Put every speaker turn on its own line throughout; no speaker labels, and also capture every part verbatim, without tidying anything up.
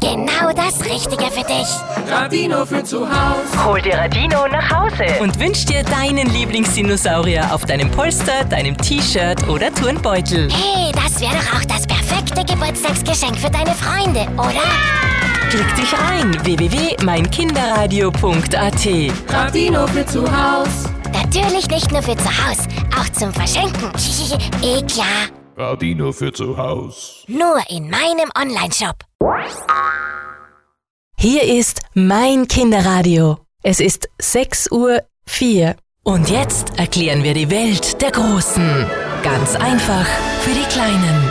Genau das Richtige für dich.
Radino für zu Hause.
Hol dir Radino nach Hause
Und wünsch dir deinen Lieblingsdinosaurier auf deinem Polster, deinem T-Shirt oder Turnbeutel.
Hey, das wäre doch auch das perfekte Geburtstagsgeschenk für deine Freunde, oder?
Klick dich rein, w w w punkt mein kinderradio punkt a t.
Radino für zu Hause.
Natürlich nicht nur für zu Hause, auch zum Verschenken. Eh klar.
Radino für zu Hause.
Nur in meinem Onlineshop.
Hier ist mein Kinderradio. Es ist sechs Uhr vier. Und jetzt erklären wir die Welt der Großen. Ganz einfach für die Kleinen.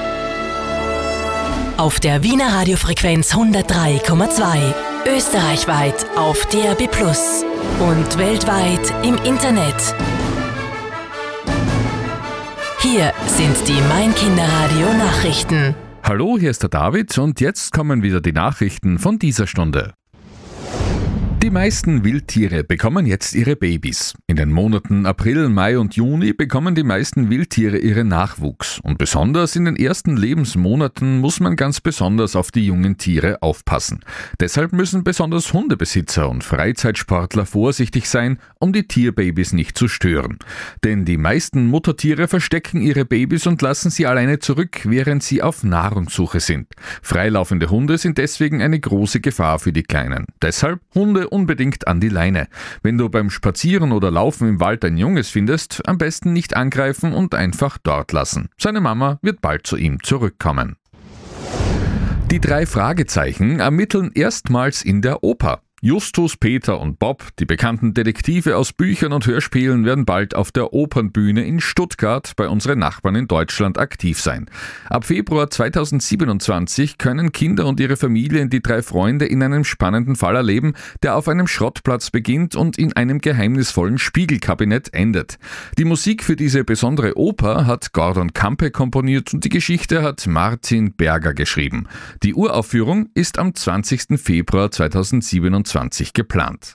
Auf der Wiener Radiofrequenz hundertdrei Komma zwei. Österreichweit auf D A B plus. Und weltweit im Internet. Hier sind die Mein Kinderradio Nachrichten.
Hallo, hier ist der David und jetzt kommen wieder die Nachrichten von dieser Stunde. Die meisten Wildtiere bekommen jetzt ihre Babys. In den Monaten April, Mai und Juni bekommen die meisten Wildtiere ihren Nachwuchs. Und besonders in den ersten Lebensmonaten muss man ganz besonders auf die jungen Tiere aufpassen. Deshalb müssen besonders Hundebesitzer und Freizeitsportler vorsichtig sein, um die Tierbabys nicht zu stören. Denn die meisten Muttertiere verstecken ihre Babys und lassen sie alleine zurück, während sie auf Nahrungssuche sind. Freilaufende Hunde sind deswegen eine große Gefahr für die Kleinen. Deshalb Hunde unbedingt an die Leine. Wenn du beim Spazieren oder Laufen im Wald ein Junges findest, am besten nicht angreifen und einfach dort lassen. Seine Mama wird bald zu ihm zurückkommen. Die drei Fragezeichen ermitteln erstmals in der Oper. Justus, Peter und Bob, die bekannten Detektive aus Büchern und Hörspielen, werden bald auf der Opernbühne in Stuttgart bei unseren Nachbarn in Deutschland aktiv sein. Ab Februar zweitausendsiebenundzwanzig können Kinder und ihre Familien die drei Freunde in einem spannenden Fall erleben, der auf einem Schrottplatz beginnt und in einem geheimnisvollen Spiegelkabinett endet. Die Musik für diese besondere Oper hat Gordon Campe komponiert und die Geschichte hat Martin Berger geschrieben. Die Uraufführung ist am zwanzigsten Februar zweitausendsiebenundzwanzig geplant.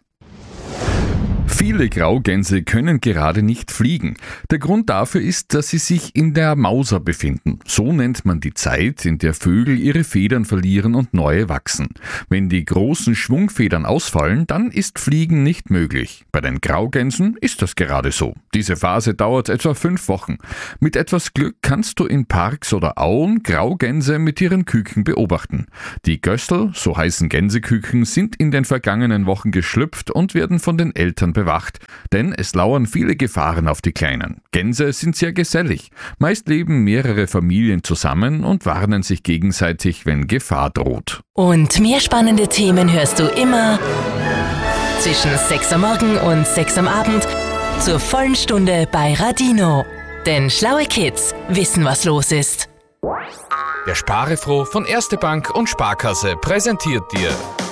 Viele Graugänse können gerade nicht fliegen. Der Grund dafür ist, dass sie sich in der Mauser befinden. So nennt man die Zeit, in der Vögel ihre Federn verlieren und neue wachsen. Wenn die großen Schwungfedern ausfallen, dann ist Fliegen nicht möglich. Bei den Graugänsen ist das gerade so. Diese Phase dauert etwa fünf Wochen. Mit etwas Glück kannst du in Parks oder Auen Graugänse mit ihren Küken beobachten. Die Göstel, so heißen Gänseküken, sind in den vergangenen Wochen geschlüpft und werden von den Eltern bewacht, denn es lauern viele Gefahren auf die Kleinen. Gänse sind sehr gesellig. Meist leben mehrere Familien zusammen und warnen sich gegenseitig, wenn Gefahr droht.
Und mehr spannende Themen hörst du immer zwischen sechs am Morgen und sechs am Abend zur vollen Stunde bei Radino. Denn schlaue Kids wissen, was los ist.
Der Sparefroh von Erste Bank und Sparkasse präsentiert dir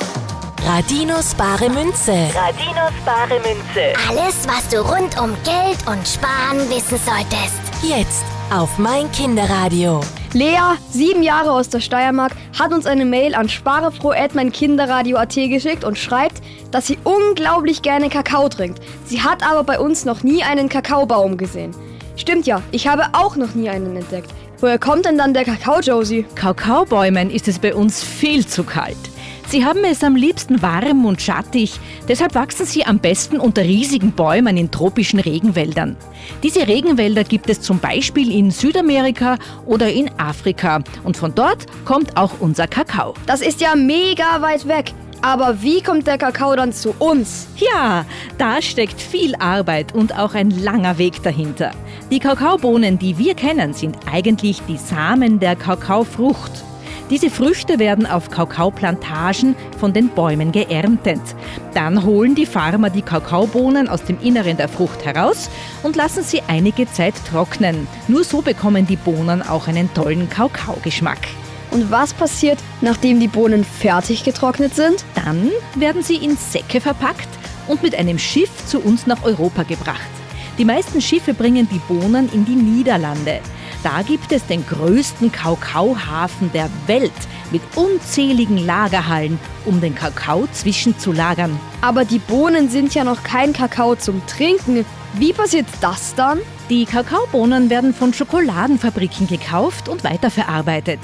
Radinos bare Münze.
Radinos bare Münze.
Alles, was du rund um Geld und Sparen wissen solltest.
Jetzt auf mein Kinderradio.
Lea, sieben Jahre aus der Steiermark, hat uns eine Mail an sparefroh at mein kinderradio punkt a t geschickt und schreibt, dass sie unglaublich gerne Kakao trinkt. Sie hat aber bei uns noch nie einen Kakaobaum gesehen. Stimmt ja, ich habe auch noch nie einen entdeckt. Woher kommt denn dann der Kakao, Josie?
Kakaobäumen ist es bei uns viel zu kalt. Sie haben es am liebsten warm und schattig, deshalb wachsen sie am besten unter riesigen Bäumen in tropischen Regenwäldern. Diese Regenwälder gibt es zum Beispiel in Südamerika oder in Afrika und von dort kommt auch unser Kakao.
Das ist ja mega weit weg. Aber wie kommt der Kakao dann zu uns?
Ja, da steckt viel Arbeit und auch ein langer Weg dahinter. Die Kakaobohnen, die wir kennen, sind eigentlich die Samen der Kakaofrucht. Diese Früchte werden auf Kakaoplantagen von den Bäumen geerntet. Dann holen die Farmer die Kakaobohnen aus dem Inneren der Frucht heraus und lassen sie einige Zeit trocknen. Nur so bekommen die Bohnen auch einen tollen Kakaogeschmack.
Und was passiert, nachdem die Bohnen fertig getrocknet sind?
Dann werden sie in Säcke verpackt und mit einem Schiff zu uns nach Europa gebracht. Die meisten Schiffe bringen die Bohnen in die Niederlande. Da gibt es den größten Kakaohafen der Welt mit unzähligen Lagerhallen, um den Kakao zwischenzulagern.
Aber die Bohnen sind ja noch kein Kakao zum Trinken. Wie passiert das dann?
Die Kakaobohnen werden von Schokoladenfabriken gekauft und weiterverarbeitet.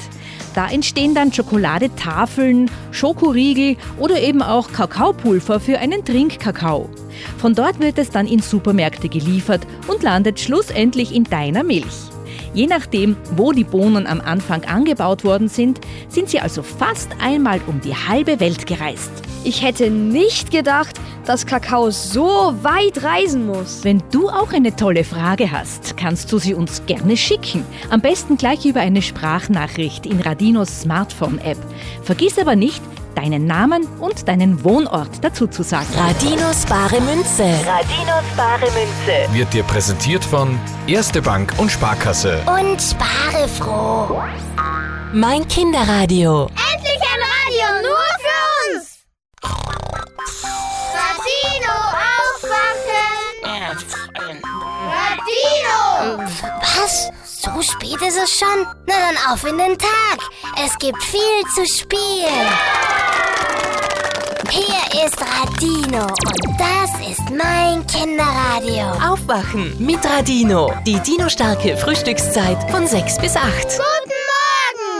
Da entstehen dann Schokoladetafeln, Schokoriegel oder eben auch Kakaopulver für einen Trinkkakao. Von dort wird es dann in Supermärkte geliefert und landet schlussendlich in deiner Milch. Je nachdem, wo die Bohnen am Anfang angebaut worden sind, sind sie also fast einmal um die halbe Welt gereist.
Ich hätte nicht gedacht, dass Kakao so weit reisen muss.
Wenn du auch eine tolle Frage hast, kannst du sie uns gerne schicken. Am besten gleich über eine Sprachnachricht in Radinos Smartphone-App. Vergiss aber nicht, deinen Namen und deinen Wohnort dazu zu sagen.
Radinos bare Münze.
Radinos bare Münze.
Wird dir präsentiert von Erste Bank und Sparkasse.
Und spare froh.
Mein Kinderradio.
Endlich ein Radio nur für uns. Radio aufwachen. Radio. Was? So spät ist es schon? Na dann auf in den Tag. Es gibt viel zu spielen. Hier ist Radino und das ist mein Kinderradio.
Aufwachen mit Radino. Die Dino-starke Frühstückszeit von sechs bis acht.
Guten